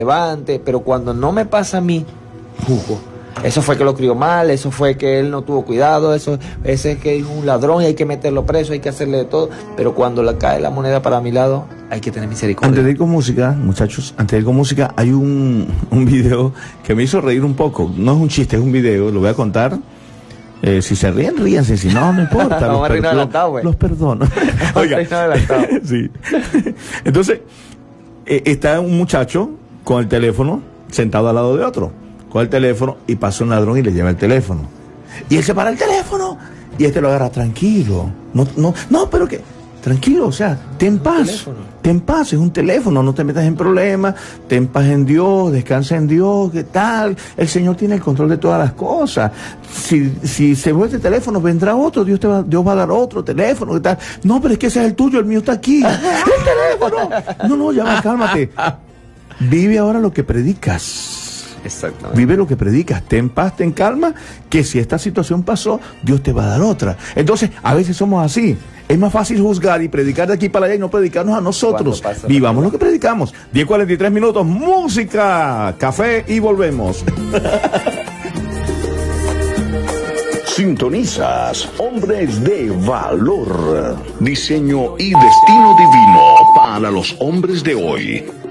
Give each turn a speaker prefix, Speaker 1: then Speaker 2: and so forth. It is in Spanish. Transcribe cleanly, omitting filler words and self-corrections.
Speaker 1: levante, pero cuando no me pasa a mí, juzgo. Eso fue que lo crió mal, eso fue que él no tuvo cuidado, ese es que es un ladrón y hay que meterlo preso, hay que hacerle de todo. Pero cuando le cae la moneda para mi lado, hay que tener misericordia.
Speaker 2: Antes de ir con música, muchachos, antes de ir con música, hay un video que me hizo reír un poco. No es un chiste, es un video, lo voy a contar. Si se ríen, ríense, si no, no importa. Los perdono. Oiga, sí. Entonces, está un muchacho con el teléfono sentado al lado de otro, con el teléfono, y pasa un ladrón y le lleva el teléfono. Y él se para el teléfono y este lo agarra tranquilo. No, pero que tranquilo, o sea, ten paz, es un teléfono, no te metas en problemas, ten paz en Dios, descansa en Dios, ¿qué tal? El Señor tiene el control de todas las cosas. Si se vuelve el teléfono, vendrá otro, Dios va a dar otro teléfono, ¿qué tal? No, pero es que ese es el tuyo, el mío está aquí. ¡El teléfono! No, ya va, cálmate. Vive ahora lo que predicas.
Speaker 1: Exactamente.
Speaker 2: Vive lo que predicas, ten paz, ten calma, que si esta situación pasó, Dios te va a dar otra. Entonces, a veces somos así. Es más fácil juzgar y predicar de aquí para allá y no predicarnos a nosotros. Vivamos lo que predicamos. 10:43, música, café y volvemos.
Speaker 3: Sintonizas Hombres de Valor. Diseño y destino divino para los hombres de hoy.